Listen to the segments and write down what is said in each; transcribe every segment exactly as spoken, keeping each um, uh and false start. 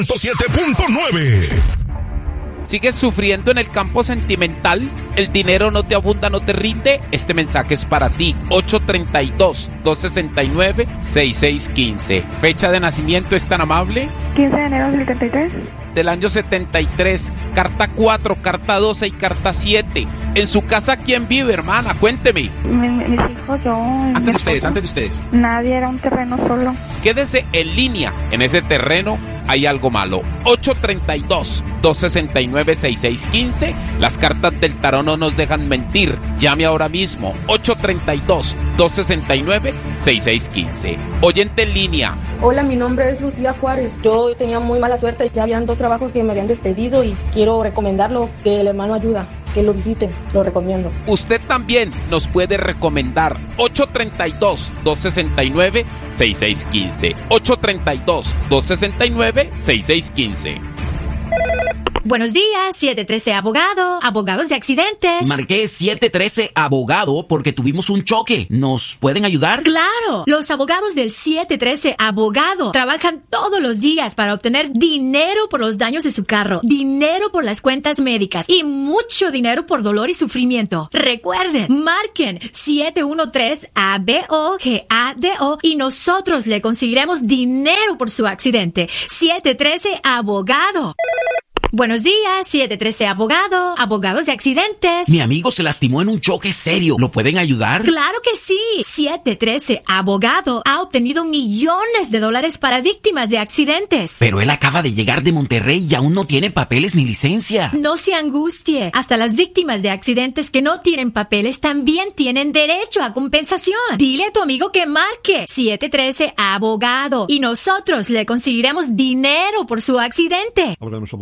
ciento siete punto nueve. ¿Sigues sufriendo en el campo sentimental? ¿El dinero no te abunda, no te rinde? Este mensaje es para ti. ocho tres dos, dos seis nueve, seis seis uno cinco. ¿Fecha de nacimiento es tan amable? quince de enero del setenta y tres. Del año setenta y tres. Carta cuatro, carta doce y carta siete. ¿En su casa quién vive, hermana? Cuénteme. Mi, mis hijos, yo. Antes de ustedes, antes de ustedes. Nadie, era un terreno solo. Quédese en línea. En ese terreno hay algo malo. ocho tres dos, dos seis nueve, seis seis uno cinco. Las cartas del tarot no nos dejan mentir. Llame ahora mismo. ocho tres dos, dos seis nueve, seis seis uno cinco. Oyente en línea. Hola, mi nombre es Lucía Juárez. Yo tenía muy mala suerte. Ya habían dos trabajos que me habían despedido y quiero recomendarlo, que el hermano ayuda, que lo visiten, lo recomiendo. Usted también nos puede recomendar. Ocho tres dos, dos seis nueve, seis seis uno cinco. ocho tres dos, dos seis nueve, seis seis uno cinco. Buenos días, siete trece Abogado, abogados de accidentes. Marqué siete trece Abogado porque tuvimos un choque. ¿Nos pueden ayudar? ¡Claro! Los abogados del siete trece Abogado trabajan todos los días para obtener dinero por los daños de su carro, dinero por las cuentas médicas y mucho dinero por dolor y sufrimiento. Recuerden, marquen siete uno tres A B O G A D O y nosotros le conseguiremos dinero por su accidente. siete trece Abogado. Buenos días, siete trece Abogado, abogados de accidentes. Mi amigo se lastimó en un choque serio. ¿Lo pueden ayudar? ¡Claro que sí! siete trece Abogado ha obtenido millones de dólares para víctimas de accidentes. Pero él acaba de llegar de Monterrey y aún no tiene papeles ni licencia. No se angustie. Hasta las víctimas de accidentes que no tienen papeles también tienen derecho a compensación. Dile a tu amigo que marque siete trece Abogado y nosotros le conseguiremos dinero por su accidente.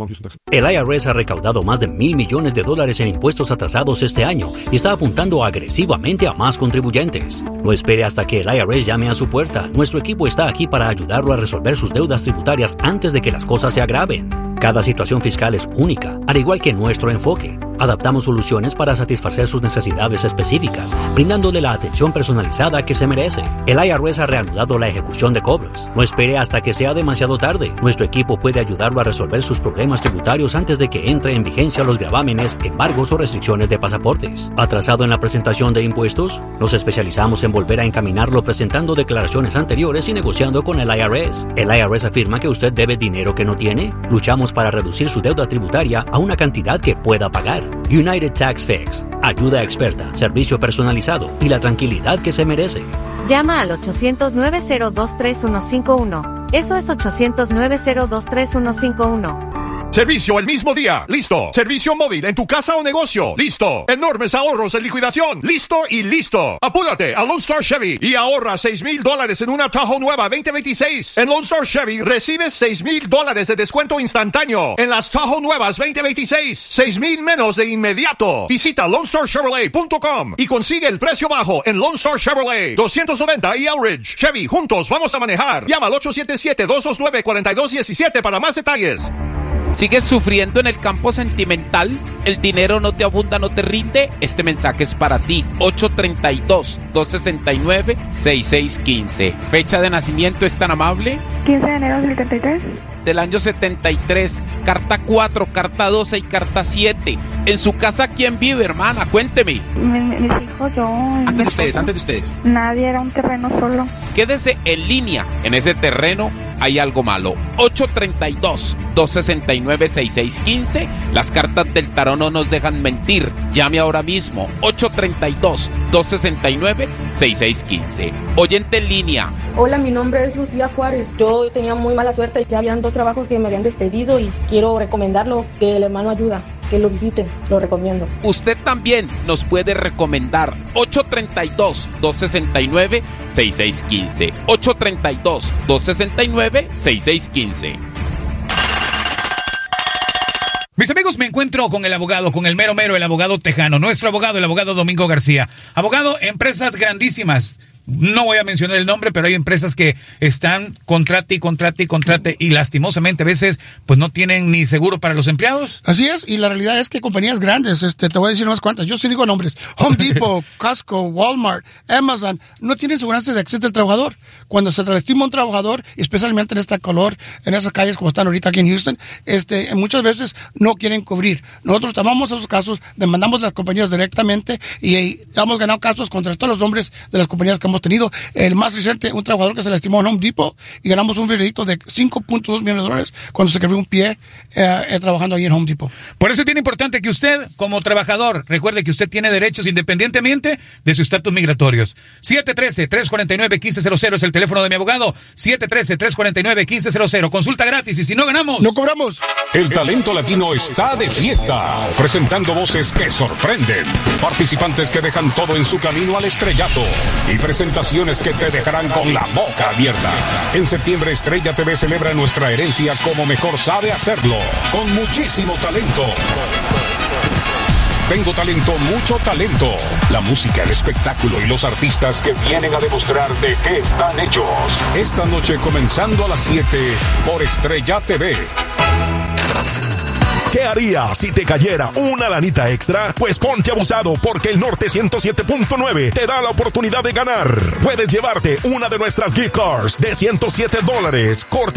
El I R S ha recaudado más de mil millones de dólares en impuestos atrasados este año y está apuntando agresivamente a más contribuyentes. No espere hasta que el I R S llame a su puerta. Nuestro equipo está aquí para ayudarlo a resolver sus deudas tributarias antes de que las cosas se agraven. Cada situación fiscal es única, al igual que nuestro enfoque. Adaptamos soluciones para satisfacer sus necesidades específicas, brindándole la atención personalizada que se merece. El I R S ha reanudado la ejecución de cobros. No espere hasta que sea demasiado tarde. Nuestro equipo puede ayudarlo a resolver sus problemas tributarios antes de que entre en vigencia los gravámenes, embargos o restricciones de pasaportes. ¿Atrasado en la presentación de impuestos? Nos especializamos en volver a encaminarlo presentando declaraciones anteriores y negociando con el I R S. ¿El I R S afirma que usted debe dinero que no tiene? Luchamos para reducir su deuda tributaria a una cantidad que pueda pagar. United Tax Fix. Ayuda experta, servicio personalizado y la tranquilidad que se merece. Llama al ochocientos, nueve cero dos, tres uno cinco uno. Eso es ochocientos, nueve cero dos, tres uno cinco uno. Servicio el mismo día. Listo. Servicio móvil en tu casa o negocio. Listo. Enormes ahorros en liquidación. Listo y listo. Apúrate a Lone Star Chevy y ahorra seis mil dólares en una Tahoe nueva veinte veintiséis. En Lone Star Chevy recibes seis mil dólares de descuento instantáneo. En las Tahoe nuevas veinte veintiséis, seis mil menos de inmediato. Visita lone star chevrolet punto com y consigue el precio bajo en Lone Star Chevrolet. doscientos noventa y Elridge. Chevy, juntos vamos a manejar. Llama al ocho siete siete, dos dos nueve, cuatro dos uno siete para más detalles. ¿Sigues sufriendo en el campo sentimental? ¿El dinero no te abunda, no te rinde? Este mensaje es para ti. ocho tres dos, dos seis nueve, seis seis uno cinco. ¿Fecha de nacimiento es tan amable? quince de enero del setenta y tres. Del año setenta y tres. Carta cuatro, carta doce y carta siete. ¿En su casa quién vive, hermana? Cuénteme. Mi, mis hijos, yo. Antes de ustedes, antes de ustedes. Nadie, era un terreno solo. Quédese en línea. En ese terreno hay algo malo. ocho tres dos, dos seis nueve, seis seis uno cinco. Las cartas del tarot no nos dejan mentir. Llame ahora mismo. ocho tres dos, dos seis nueve, seis seis uno cinco. Oyente en línea. Hola, mi nombre es Lucía Juárez. Yo tenía muy mala suerte. Ya habían dos trabajos que me habían despedido y quiero recomendarlo, que el hermano ayuda, que lo visiten, lo recomiendo. Usted también nos puede recomendar. ocho tres dos, dos seis nueve, seis seis uno cinco. ocho tres dos, dos seis nueve, seis seis uno cinco. Mis amigos, me encuentro con el abogado, con el mero mero, el abogado tejano, nuestro abogado, el abogado Domingo García. Abogado, empresas grandísimas, no voy a mencionar el nombre, pero hay empresas que están contrate y contrate y contrate y lastimosamente a veces pues no tienen ni seguro para los empleados. Así es, y la realidad es que compañías grandes, este, te voy a decir unas cuantas, yo sí digo nombres, Home Depot, Costco, Walmart, Amazon, no tienen seguridad de acceso del trabajador. Cuando se lastima un trabajador, especialmente en este calor, en esas calles como están ahorita aquí en Houston, este, muchas veces no quieren cubrir. Nosotros tomamos esos casos, demandamos a las compañías directamente y, y hemos ganado casos contra todos los nombres de las compañías que hemos tenido. El más reciente, un trabajador que se lastimó en Home Depot y ganamos un veredicto de cinco punto dos millones de dólares cuando se quebró un pie eh, eh, trabajando ahí en Home Depot. Por eso es bien importante que usted, como trabajador, recuerde que usted tiene derechos independientemente de sus estatus migratorios. siete uno tres, tres cuatro nueve, uno cinco cero cero es el teléfono de mi abogado. siete uno tres, tres cuatro nueve, uno cinco cero cero. Consulta gratis y si no ganamos, no cobramos. El talento latino está de fiesta, presentando voces que sorprenden, participantes que dejan todo en su camino al estrellato y presentaciones que te dejarán con la boca abierta. En septiembre, Estrella T V celebra nuestra herencia como mejor sabe hacerlo, con muchísimo talento. Tengo talento, mucho talento. La música, el espectáculo y los artistas que vienen a demostrar de qué están hechos. Esta noche comenzando a las siete por Estrella T V. ¿Qué harías si te cayera una lanita extra? Pues ponte abusado porque el Norte ciento siete punto nueve te da la oportunidad de ganar. Puedes llevarte una de nuestras gift cards de ciento siete dólares, corte